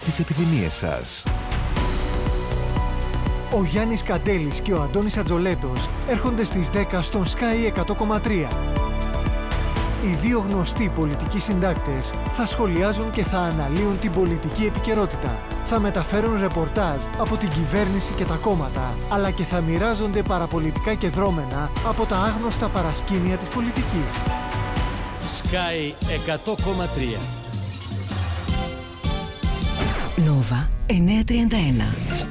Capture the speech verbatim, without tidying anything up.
τις επιδημίες σας. Ο Γιάννης Καντέλης και ο Αντώνης Ατζολέτος έρχονται στις δέκα στον Sky εκατό κόμμα τρία. Οι δύο γνωστοί πολιτικοί συντάκτες θα σχολιάζουν και θα αναλύουν την πολιτική επικαιρότητα. Θα μεταφέρουν ρεπορτάζ από την κυβέρνηση και τα κόμματα, αλλά και θα μοιράζονται παραπολιτικά και δρόμενα από τα άγνωστα παρασκήνια της πολιτικής. Sky εκατό κόμμα τρία. Νόβα εννιακόσια τριάντα ένα.